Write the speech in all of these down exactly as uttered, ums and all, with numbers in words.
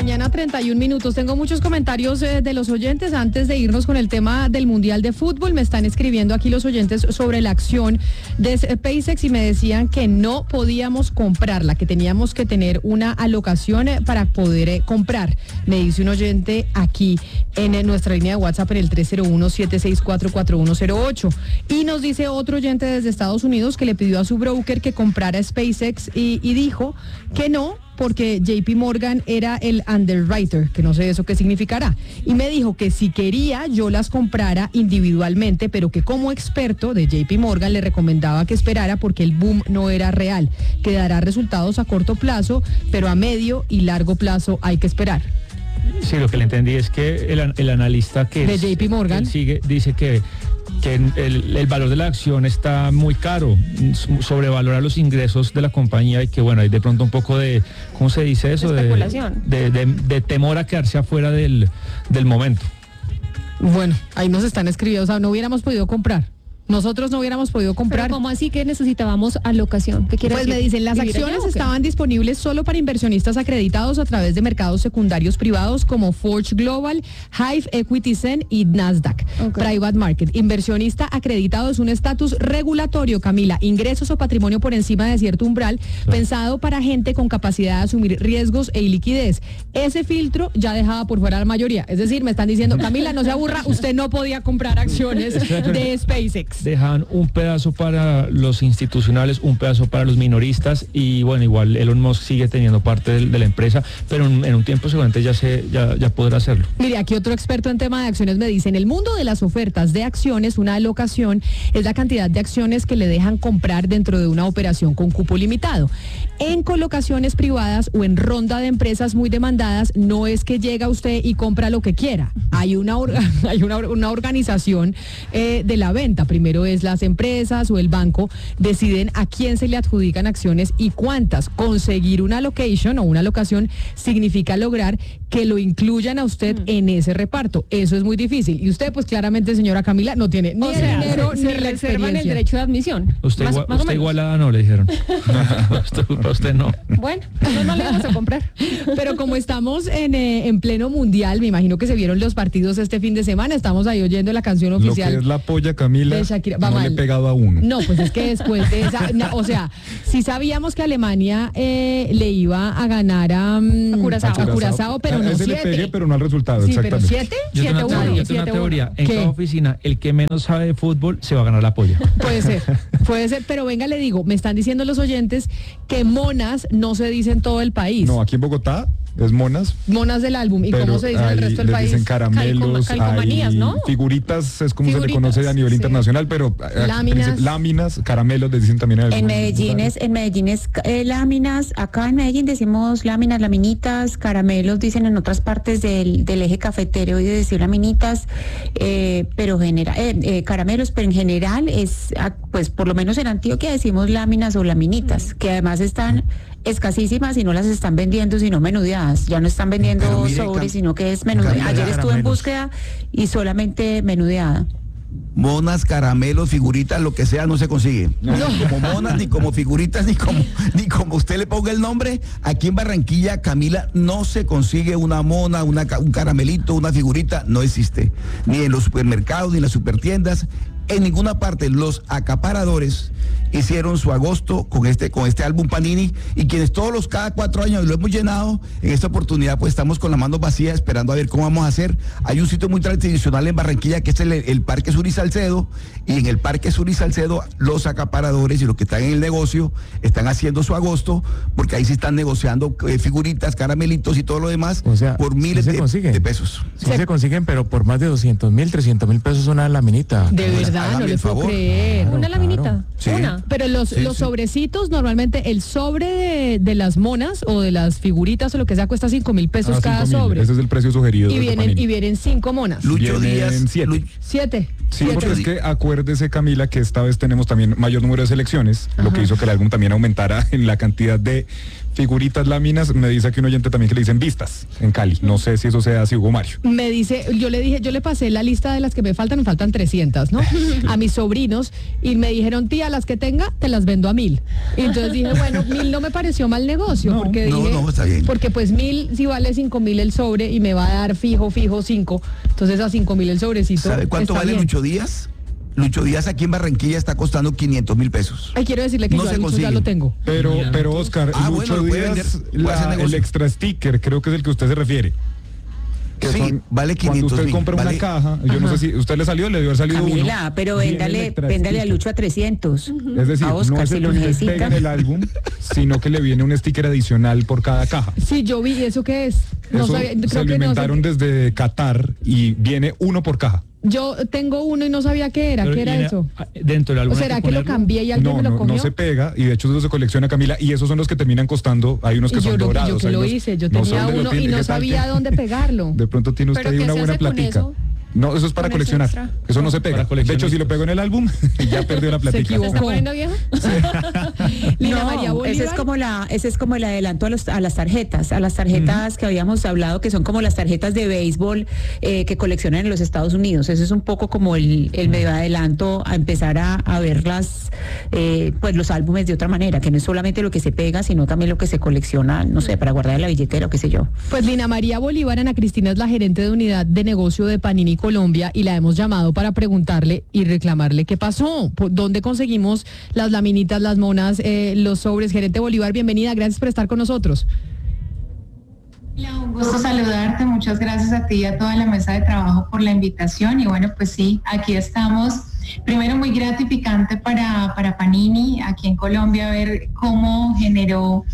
mañana, treinta y un minutos. Tengo muchos comentarios eh, de los oyentes. Antes de irnos con el tema del Mundial de Fútbol, me están escribiendo aquí los oyentes sobre la acción de SpaceX y me decían que no podíamos comprarla, que teníamos que tener una alocación eh, para poder eh, comprar. Me dice un oyente aquí en eh, nuestra línea de WhatsApp en el tres cero uno, siete seis cuatro, cuatro uno cero ocho. Y nos dice otro oyente desde Estados Unidos que le pidió a su broker que comprara SpaceX y, y dijo que no, porque J P Morgan era el underwriter, que no sé eso qué significará, y me dijo que si quería yo las comprara individualmente, pero que como experto de J P Morgan le recomendaba que esperara porque el boom no era real, que dará resultados a corto plazo, pero a medio y largo plazo hay que esperar. Sí, lo que le entendí es que el, el analista que de es, J P Morgan sigue, dice que que el, el valor de la acción está muy caro, sobrevalora los ingresos de la compañía y que bueno, hay de pronto un poco de, ¿cómo se dice eso? De especulación. De, de, de, de temor a quedarse afuera del, del momento. Bueno, ahí nos están escribiendo, o sea, no hubiéramos podido comprar. Nosotros no hubiéramos podido comprar. ¿Pero cómo así que necesitábamos alocación? ¿Qué quiere pues decir? me dicen, las acciones allá, estaban disponibles solo para inversionistas acreditados a través de mercados secundarios privados como Forge Global, Hive, Equity Zen y Nasdaq. Okay. Private Market. Inversionista acreditado es un estatus regulatorio, Camila, ingresos o patrimonio por encima de cierto umbral, sí, pensado para gente con capacidad de asumir riesgos e liquidez. Ese filtro ya dejaba por fuera a la mayoría. Es decir, me están diciendo, Camila, no se aburra, usted no podía comprar acciones de SpaceX. Dejan un pedazo para los institucionales, un pedazo para los minoristas y bueno, igual Elon Musk sigue teniendo parte de, de la empresa, pero en, en un tiempo seguramente ya, se, ya, ya podrá hacerlo. Mire, aquí otro experto en tema de acciones me dice, en el mundo de las ofertas de acciones, una alocación es la cantidad de acciones que le dejan comprar dentro de una operación con cupo limitado. En colocaciones privadas o en ronda de empresas muy demandadas, no es que llega usted y compra lo que quiera. Hay una, hay una, una organización eh, de la venta. Primero es las empresas o el banco deciden a quién se le adjudican acciones y cuántas. Conseguir una allocation o una alocación significa lograr que lo incluyan a usted mm. en ese reparto. Eso es muy difícil. Y usted, pues claramente, señora Camila, no tiene ni o el sea, dinero se, ni se la reservan el derecho de admisión. Usted, más, igual, más usted igualada no, le dijeron. usted, usted no. Bueno, no, no le vamos a comprar. Pero como estamos en, eh, en pleno mundial, me imagino que se vieron los partidos este fin de semana, estamos ahí oyendo la canción oficial. Lo que es la polla, Camila, de Shakira. Va no mal. le he pegado a uno. No, pues es que después de esa, no, o sea, si sabíamos que Alemania eh, le iba a ganar a, um, a Curazao, a Curazao, pero a no ese siete. Le pegué, pero no al resultado, sí, exactamente. Pero siete, yo siete tengo una, uno, yo tengo una teoría, en ¿Qué? cada oficina, el que menos sabe de fútbol se va a ganar la polla. Puede ser, puede ser, pero venga, le digo, me están diciendo los oyentes que monas no se dice en todo el país. No, aquí en Bogotá es monas. Monas del álbum. ¿Y pero cómo se dice en el resto del les país? Dicen caramelos, Calcom- calcomanías, hay ¿no? figuritas, es como Figuritas, se le conoce a nivel sí. internacional, pero láminas, láminas caramelos les dicen también. En, en Medellín es, en Medellín es eh, láminas, acá en Medellín decimos láminas, laminitas, caramelos dicen en otras partes del, del eje cafetero y de decir laminitas, eh, pero genera, eh, eh, caramelos, pero en general es, pues por lo menos en Antioquia decimos láminas o laminitas, que además están escasísimas y no las están vendiendo sino menudeadas, ya no están vendiendo mire, sobres sino que es menudeada. Ayer estuve en búsqueda y solamente menudeada. Monas, caramelos, figuritas, lo que sea, no se consigue. No. Como monas, ni como figuritas, ni como, ni como usted le ponga el nombre. Aquí en Barranquilla, Camila, no se consigue una mona, una, un caramelito, una figurita, no existe. Ni en los supermercados, ni en las supertiendas. En ninguna parte. Los acaparadores hicieron su agosto con este con este álbum Panini y quienes todos los cada cuatro años lo hemos llenado, en esta oportunidad pues estamos con las manos vacías esperando a ver cómo vamos a hacer. Hay un sitio muy tradicional en Barranquilla que es el, el Parque Sur y Salcedo, y en el Parque Sur y Salcedo los acaparadores y los que están en el negocio están haciendo su agosto porque ahí sí están negociando eh, figuritas, caramelitos y todo lo demás, o sea, por miles sí de, de pesos. Sí se, se consiguen, pero por más de doscientos mil, trescientos mil pesos una laminita. De verdad, no le puedo creer. Claro, una laminita, claro. Sí. Una. Pero los, sí, los sí. sobrecitos, normalmente el sobre de, de las monas o de las figuritas o lo que sea cuesta cinco mil pesos Ah, cada cinco mil. sobre. Ese es el precio sugerido. Y vienen, y vienen cinco monas. Lucho Vienen Díaz. siete. Lu- Siete. Sí, Siete. porque es que acuérdese, Camila, que esta vez tenemos también mayor número de selecciones, Ajá. lo que hizo que el álbum también aumentara en la cantidad de Figuritas, láminas, me dice aquí un oyente también que le dicen vistas en Cali. No sé si eso sea así, Hugo Mario. Me dice, yo le dije, yo le pasé la lista de las que me faltan, me faltan trescientas, ¿no? A mis sobrinos, y me dijeron, tía, las que tenga, te las vendo a mil. Y entonces dije, bueno, mil no me pareció mal negocio, No, porque no, dije, no, está bien. porque pues mil si vale cinco mil el sobre y me va a dar fijo, fijo cinco, entonces a cinco mil el sobrecito. ¿Sabe cuánto está vale bien. Lucho Díaz? Lucho Díaz aquí en Barranquilla está costando quinientos mil pesos. Ay, quiero decirle que No yo se a Lucho ya consigue. lo tengo. Pero, pero Oscar, Ah, Lucho bueno, lo puede Díaz, vender, puede hacer la- el negocio. extra sticker, creo que es el que usted se refiere. Que Sí, son- vale Cuando quinientos usted mil, compra vale- una caja, yo no sé si usted le salió, le debió haber salido uno. Camila, pero Viene el véndale, extra véndale a sticker. Lucho a trescientos. Es decir, A Oscar, no es si el lo que usted necesita. pega en el álbum, sino que le viene un sticker adicional por cada caja. Sí, yo vi, ¿eso qué es? No Eso sabía, se creo lo que no inventaron sé. desde Qatar y viene uno por caja. Yo tengo uno y no sabía qué era, Pero ¿qué era viene eso? a- Dentro del álbum. ¿O hay será que lo ponerlo. cambié y alguien No, me lo no, cogió? no se pega y de hecho eso se colecciona, Camila, y esos son los que terminan costando. Hay unos que Y yo son lo, dorados. yo que hay lo unos- hice, yo no sé tenía dónde lo uno tiene, y no ¿qué tal sabía que- dónde pegarlo. De pronto tiene usted ¿Pero ahí qué una se buena hace con platica. eso? No, eso es para ¿Con ese coleccionar. extra? Eso no se pega. Para De hecho, si lo pegó en el álbum, ya perdió la platica. equivocó. ¿Se está poniendo viejo? Lina No, María ese Bolívar. es como la, ese es como el adelanto a, los, a las tarjetas, a las tarjetas que habíamos hablado, que son como las tarjetas de béisbol eh, que coleccionan en los Estados Unidos. Ese es un poco como el, el medio adelanto a empezar a, a ver las, eh, pues los álbumes de otra manera, que no es solamente lo que se pega, sino también lo que se colecciona, no sé, para guardar en la billetera o qué sé yo. Pues Lina María Bolívar, Ana Cristina es la gerente de unidad de negocio de Panini Colombia y la hemos llamado para preguntarle y reclamarle qué pasó, por dónde conseguimos las laminitas, las monas, eh, los sobres. Gerente Bolívar, bienvenida, gracias por estar con nosotros. Hola, un gusto saludarte, muchas gracias a ti y a toda la mesa de trabajo por la invitación y bueno, pues sí, aquí estamos. Primero muy gratificante para, para Panini, aquí en Colombia, ver cómo generó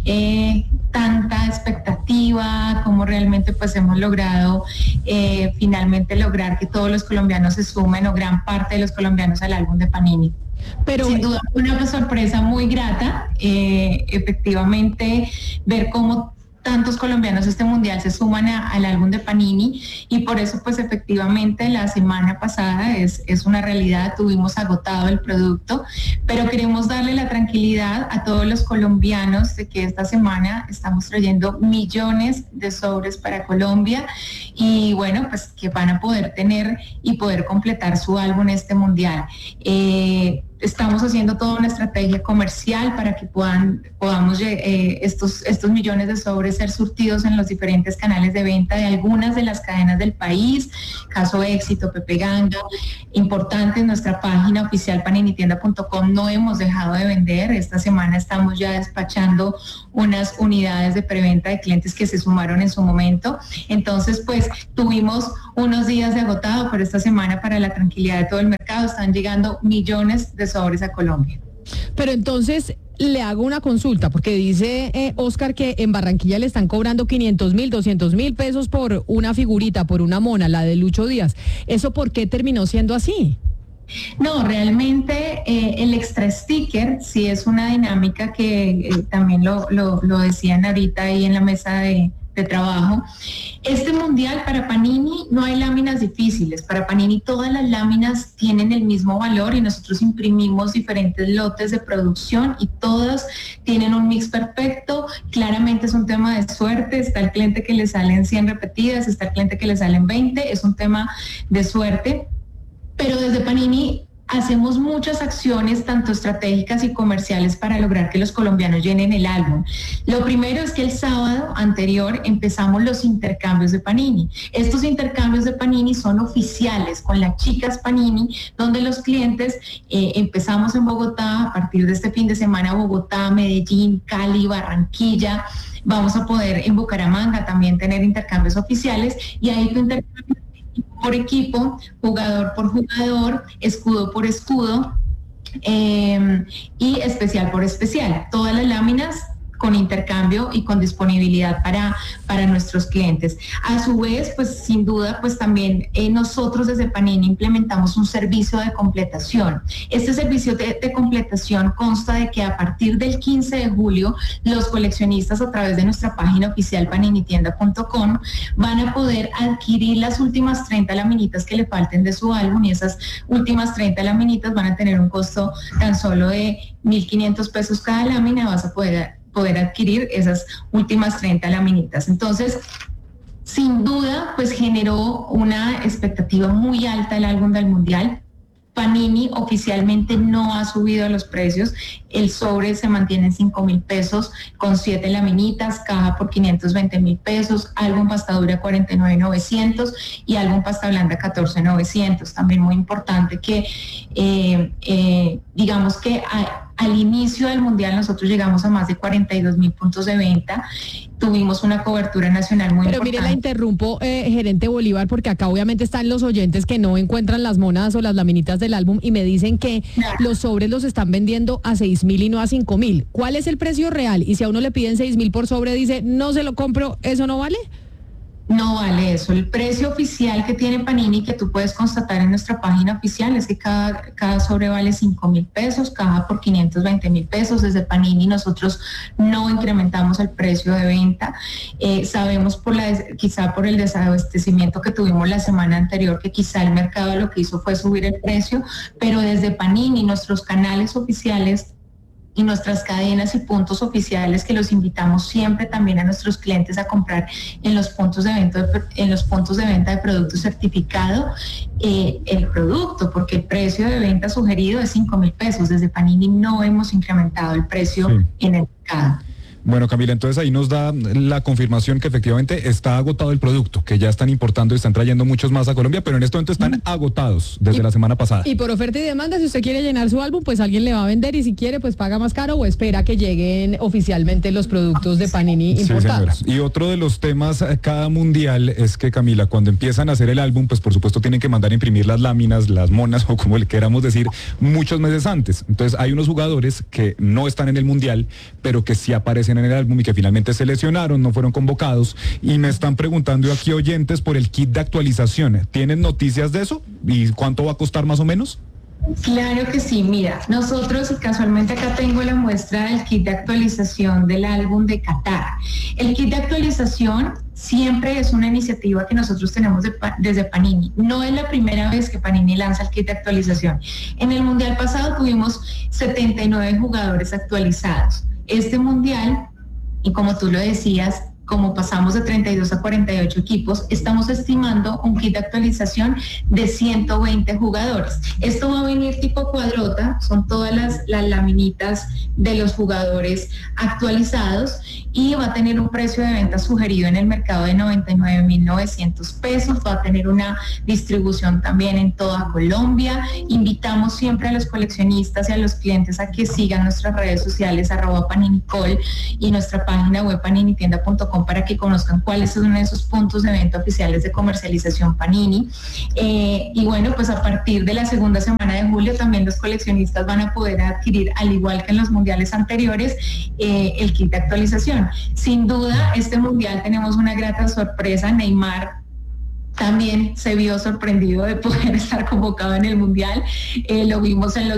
eh, tanta expectativa, cómo realmente pues hemos logrado eh, finalmente lograr que todos los colombianos se sumen o gran parte de los colombianos al álbum de Panini. Pero Sin duda una sorpresa muy grata, eh, efectivamente ver cómo tantos colombianos este mundial se suman a, al álbum de Panini y por eso pues efectivamente la semana pasada es, es una realidad, tuvimos agotado el producto, pero queremos darle la tranquilidad a todos los colombianos de que esta semana estamos trayendo millones de sobres para Colombia y bueno pues que van a poder tener y poder completar su álbum este mundial. Eh, Estamos haciendo toda una estrategia comercial para que puedan, podamos eh, estos, estos millones de sobres ser surtidos en los diferentes canales de venta de algunas de las cadenas del país, caso éxito, Pepe Ganga. Importante, en nuestra página oficial paninitienda punto com no hemos dejado de vender. Esta semana estamos ya despachando unas unidades de preventa de clientes que se sumaron en su momento. Entonces, pues tuvimos unos días de agotado, pero esta semana para la tranquilidad de todo el mercado están llegando millones de sobres a Colombia. Pero entonces le hago una consulta, porque dice eh, Oscar que en Barranquilla le están cobrando quinientos mil, doscientos mil pesos por una figurita, por una mona, la de Lucho Díaz. ¿Eso por qué terminó siendo así? No, realmente eh, el extra sticker sí es una dinámica que eh, también lo, lo, lo decían ahorita ahí en la mesa de, de trabajo. Este mundial para Panini no hay láminas difíciles, para Panini todas las láminas tienen el mismo valor y nosotros imprimimos diferentes lotes de producción y todas tienen un mix perfecto. Claramente es un tema de suerte, está el cliente que le salen cien repetidas, está el cliente que le salen veinte, es un tema de suerte. Pero desde Panini hacemos muchas acciones, tanto estratégicas y comerciales, para lograr que los colombianos llenen el álbum. Lo primero es que el sábado anterior empezamos los intercambios de Panini. Estos intercambios de Panini son oficiales con las chicas Panini, donde los clientes eh, empezamos en Bogotá, a partir de este fin de semana Bogotá, Medellín, Cali, Barranquilla. Vamos a poder en Bucaramanga también tener intercambios oficiales y ahí tu intercambio por equipo, jugador por jugador, escudo por escudo eh, y especial por especial. Todas las láminas con intercambio y con disponibilidad para, para nuestros clientes. A su vez, pues sin duda, pues también eh, nosotros desde Panini implementamos un servicio de completación. Este servicio de, de completación consta de que a partir del quince de julio, los coleccionistas a través de nuestra página oficial paninitienda punto com van a poder adquirir las últimas treinta laminitas que le falten de su álbum y esas últimas treinta laminitas van a tener un costo tan solo de mil quinientos pesos cada lámina. Vas a poder poder adquirir esas últimas treinta laminitas. Entonces, sin duda, pues generó una expectativa muy alta el álbum del Mundial. Panini oficialmente no ha subido los precios, el sobre se mantiene en cinco mil pesos con siete laminitas, caja por quinientos veinte mil pesos, álbum pasta dura cuarenta y nueve mil novecientos y álbum pasta blanda catorce mil novecientos. También muy importante que eh, eh, digamos que a, al inicio del Mundial nosotros llegamos a más de cuarenta y dos mil puntos de venta. Tuvimos una cobertura nacional muy Pero importante. mire, la interrumpo, eh, gerente Bolívar, porque acá obviamente están los oyentes que no encuentran las monas o las laminitas del álbum y me dicen que Claro. los sobres los están vendiendo a seis mil y no a cinco mil. ¿Cuál es el precio real? Y si a uno le piden seis mil por sobre, dice, no se lo compro, ¿eso no vale? No vale eso. El precio oficial que tiene Panini, que tú puedes constatar en nuestra página oficial, es que cada, cada sobre vale cinco mil pesos, caja por quinientos veinte mil pesos. Desde Panini nosotros no incrementamos el precio de venta. Eh, sabemos por la, quizá por el desabastecimiento que tuvimos la semana anterior, que quizá el mercado lo que hizo fue subir el precio, pero desde Panini, nuestros canales oficiales y nuestras cadenas y puntos oficiales, que los invitamos siempre también a nuestros clientes a comprar en los puntos de venta de, en los puntos de venta de producto certificado eh, el producto, porque el precio de venta sugerido es cinco mil pesos. Desde Panini no hemos incrementado el precio Sí. en el mercado. Bueno, Camila, entonces ahí nos da la confirmación que efectivamente está agotado el producto, que ya están importando y están trayendo muchos más a Colombia, pero en este momento están agotados desde Y- la semana pasada. Y por oferta y demanda, si usted quiere llenar su álbum, pues alguien le va a vender y si quiere, pues paga más caro o espera que lleguen oficialmente los productos de Panini Sí, importados. señora. Y otro de los temas eh, cada mundial es que, Camila, cuando empiezan a hacer el álbum, pues por supuesto tienen que mandar a imprimir las láminas, las monas o como le queramos decir, muchos meses antes. Entonces hay unos jugadores que no están en el mundial, pero que sí aparecen en el álbum y que finalmente se lesionaron, no fueron convocados. Y me están preguntando aquí oyentes por el kit de actualización. ¿Tienen noticias de eso? ¿Y cuánto va a costar más o menos? Claro que sí, mira, nosotros, y casualmente acá tengo la muestra del kit de actualización del álbum de Qatar. El kit de actualización siempre es una iniciativa que nosotros tenemos de, desde Panini. No es la primera vez que Panini lanza el kit de actualización. En el Mundial pasado tuvimos setenta y nueve jugadores actualizados. Este Mundial, y como tú lo decías, como pasamos de treinta y dos a cuarenta y ocho equipos, estamos estimando un kit de actualización de ciento veinte jugadores. Esto va a venir tipo cuadrota, son todas las, las laminitas de los jugadores actualizados y va a tener un precio de venta sugerido en el mercado de noventa y nueve mil novecientos pesos, va a tener una distribución también en toda Colombia. Invitamos siempre a los coleccionistas y a los clientes a que sigan nuestras redes sociales, arroba paninicol, y nuestra página web paninitienda punto com para que conozcan cuáles son esos puntos de venta oficiales de comercialización Panini. Eh, y bueno, pues a partir de la segunda semana de julio también los coleccionistas van a poder adquirir, al igual que en los mundiales anteriores, eh, el kit de actualización. Sin duda, este mundial tenemos una grata sorpresa. Neymar también se vio sorprendido de poder estar convocado en el mundial. Eh, lo vimos en los